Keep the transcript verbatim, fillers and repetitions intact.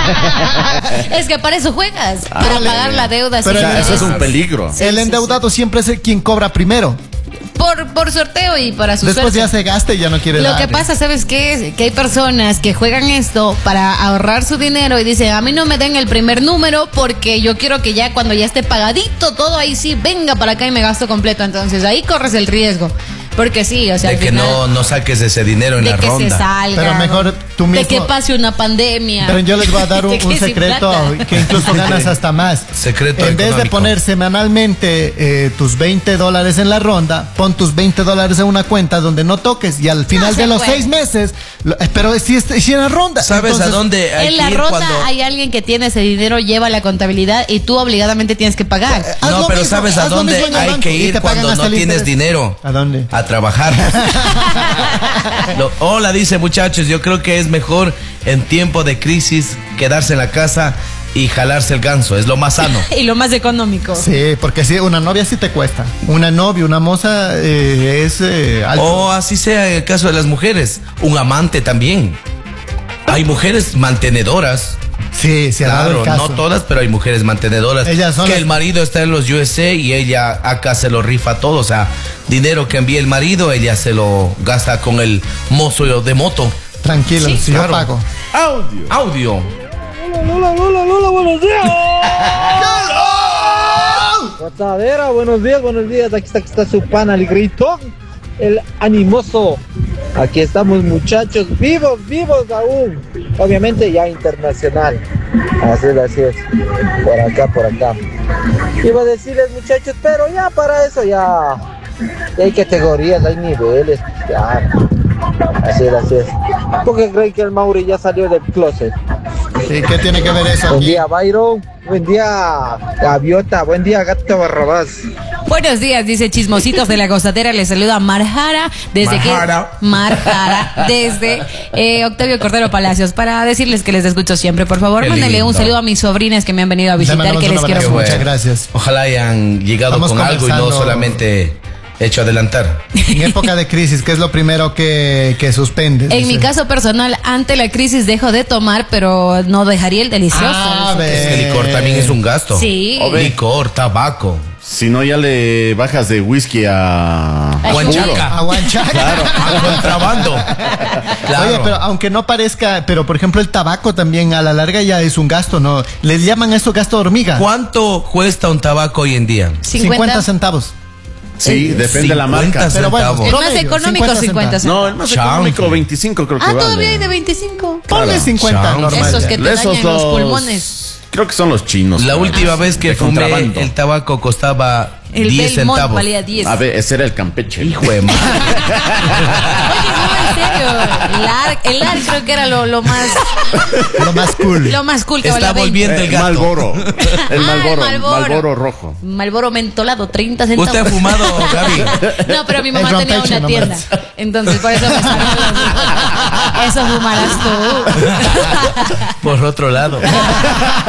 Es que para eso juegas, ah, para pagar la deuda. Pero sí, eso es un peligro. Sí, el endeudado sí, sí. siempre es el quien cobra primero. Por, por sorteo y para su Después suerte. ya se gasta y ya no quiere Lo dar. que pasa, ¿sabes qué? Es que hay personas que juegan esto para ahorrar su dinero y dicen, a mí no me den el primer número porque yo quiero que ya cuando ya esté pagadito todo, ahí sí, venga para acá y me gasto completo. Entonces ahí corres el riesgo. Porque sí, o sea, de al que final, no, no saques ese dinero en de la que ronda. se salga, pero mejor tú mismo. de que pase una pandemia. Pero yo les voy a dar un, un secreto que incluso ganas hasta más. Secreto En vez económico. de poner semanalmente eh, tus veinte dólares en la ronda, pon tus veinte dólares en una cuenta donde no toques y al final No de se los puede. seis meses, lo, pero si, es, si en la ronda. ¿Sabes entonces, a dónde hay En que la ir ronda cuando... hay alguien que tiene ese dinero, lleva la contabilidad y tú obligadamente tienes que pagar. haz No, lo pero mismo, ¿sabes a haz lo dónde mismo en el hay banco que y ir te pagan cuando hasta no el tienes interés. dinero? ¿A dónde? A trabajar. Lo- hola, dice muchachos, yo creo que es mejor en tiempo de crisis quedarse en la casa y jalarse el ganso, es lo más sano. Y lo más económico. Sí, porque si una novia sí te cuesta. Una novia, una moza eh, es eh, alto. O así sea en el caso de las mujeres, un amante también. Hay mujeres mantenedoras. Sí, se ha dado Claro, el caso. no todas, pero hay mujeres mantenedoras. Ellas son que las- el marido está en los U S A y ella acá se lo rifa todo. O sea, dinero que envía el marido, ella se lo gasta con el mozo de moto. Tranquilo, Sí, si claro. yo pago. Audio. Audio. Lola, Lola, Lola, buenos días. Gozadera, buenos días, buenos días. Aquí está, aquí está su pana, el gritón, el animoso. Aquí estamos, muchachos, vivos, vivos aún. Obviamente ya internacional. Así es, así es. Por acá, por acá. Iba a decirles, muchachos, pero ya para eso ya, ya hay categorías, hay niveles. Ya. Así es, así es. ¿Por qué creen que el Mauri ya salió del closet? ¿Y qué tiene que ver eso Buen aquí? día, Byron. Buen día, Gaviota. Buen día, Gato Barrabás. Buenos días, dice Chismositos de la Gozadera. Les saluda Marjara desde Marjara. que Marjara desde eh, Octavio Cordero Palacios para decirles que les escucho siempre. Por favor, Qué mándenle lindo. un saludo a mis sobrinas que me han venido a Le visitar, mandamos que un les quiero abrazo. mucho. Muchas gracias. Ojalá hayan llegado Vamos con algo y no conversando. solamente hecho adelantar. En época de crisis, ¿qué es lo primero que, que suspendes? En mi Dice. caso personal, ante la crisis dejo de tomar, pero no dejaría el delicioso. Ah, Dice. ve. Es que el licor también es un gasto. Sí. Ove. Licor, tabaco. Si no, ya le bajas de whisky a... Ay, Guanchaca. A Huanchaca. Claro, a contrabando. Claro. Oye, pero aunque no parezca, pero por ejemplo el tabaco también a la larga ya es un gasto, ¿no? Les llaman eso gasto hormiga. ¿Cuánto cuesta un tabaco hoy en día? cincuenta centavos. Sí, depende de la marca. cincuenta Pero bueno, centavos. El más promedio, económico, cincuenta cincuenta No, el más Chanfle. económico, veinticinco creo que Ah, vale. todavía hay de veinticinco. Ponle cincuenta Chao. normal. Esos ya. que te Esos dañan los los- pulmones. Creo que son los chinos. La creo. última vez que De fumé contrabando. el tabaco costaba El diez Belmont centavos. valía diez. A ver, ese era el Campeche. Hijo de madre. Oye, no, en serio. El AR, el AR creo que era lo, lo más Lo más cool. lo más cool que Está valía veinte. volviendo el El gato. Malboro. El Ah, el Malboro. Marlboro. Malboro rojo. Malboro mentolado, treinta centavos. ¿Usted ha fumado, Gaby? No, pero mi mamá El tenía rompeche una tienda. nomás. Entonces, por eso me salió. Eso fumarás tú. Por otro lado.